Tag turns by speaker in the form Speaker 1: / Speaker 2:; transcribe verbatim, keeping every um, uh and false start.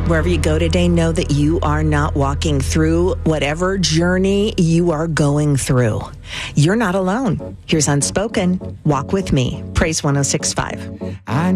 Speaker 1: Wherever you go today, know that you are not walking through whatever journey you are going through. You're not alone. Here's Unspoken. Walk with me. Praise one oh six point five.
Speaker 2: I